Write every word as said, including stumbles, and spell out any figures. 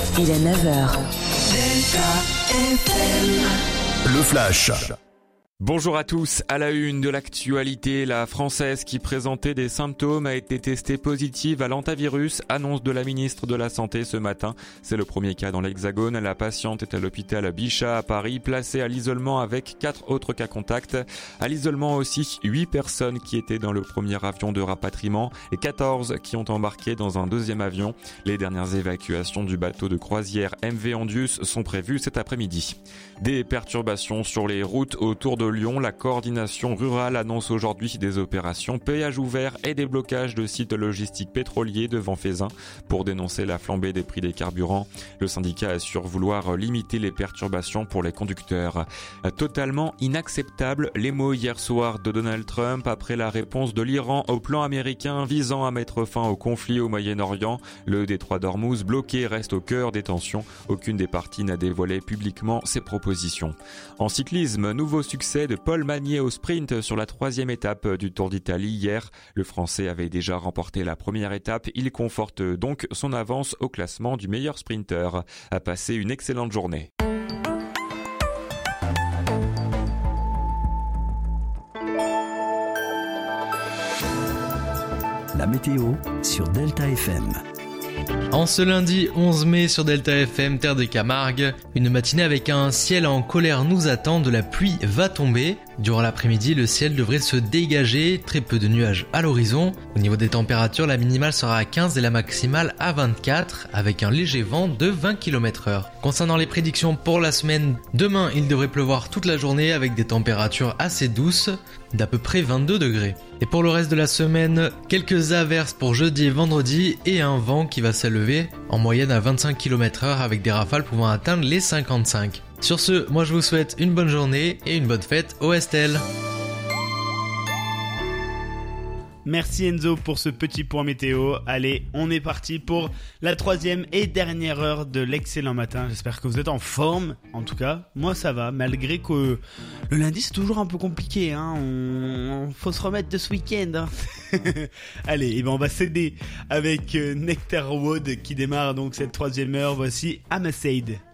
Il est neuf heures. Le Flash. Bonjour à tous, à la une de l'actualité, la Française qui présentait des symptômes a été testée positive à l'hantavirus, annonce de la ministre de la Santé ce matin. C'est le premier cas dans l'Hexagone. La patiente est à l'hôpital Bichat à Paris, placée à l'isolement avec quatre autres cas contacts. À l'isolement aussi, huit personnes qui étaient dans le premier avion de rapatriement et quatorze qui ont embarqué dans un deuxième avion. Les dernières évacuations du bateau de croisière M V Andius sont prévues cet après-midi. Des perturbations sur les routes autour de Lyon, la coordination rurale annonce aujourd'hui des opérations péage ouvert et des blocages de sites logistiques pétroliers devant Feyzin pour dénoncer la flambée des prix des carburants. Le syndicat assure vouloir limiter les perturbations pour les conducteurs. Totalement inacceptable, les mots hier soir de Donald Trump après la réponse de l'Iran au plan américain visant à mettre fin au conflit au Moyen-Orient. Le détroit d'Ormuz bloqué reste au cœur des tensions. Aucune des parties n'a dévoilé publiquement ses propositions. En cyclisme, nouveau succès de Paul Magnier au sprint sur la troisième étape du Tour d'Italie hier. Le Français avait déjà remporté la première étape. Il conforte donc son avance au classement du meilleur sprinter. A passé une excellente journée. La météo sur Delta F M. En ce lundi onze mai sur Delta F M, terre de Camargue, une matinée avec un ciel en colère nous attend, de la pluie va tomber. Durant l'après-midi, le ciel devrait se dégager, très peu de nuages à l'horizon. Au niveau des températures, la minimale sera à quinze et la maximale à vingt-quatre, avec un léger vent de vingt kilomètres heure. Concernant les prédictions pour la semaine, demain il devrait pleuvoir toute la journée avec des températures assez douces, d'à peu près vingt-deux degrés. Et pour le reste de la semaine, quelques averses pour jeudi et vendredi et un vent qui va s'élever en moyenne à vingt-cinq kilomètres heure avec des rafales pouvant atteindre les cinquante-cinq. Sur ce, moi je vous souhaite une bonne journée et une bonne fête au Estelle. Merci Enzo pour ce petit point météo. Allez, on est parti pour la troisième et dernière heure de l'excellent matin. J'espère que vous êtes en forme. En tout cas, moi ça va, malgré que le lundi c'est toujours un peu compliqué. Hein. On... on faut se remettre de ce week-end. Hein. Allez, et ben on va s'aider avec Nectar Wood qui démarre donc cette troisième heure. Voici I'm a Said.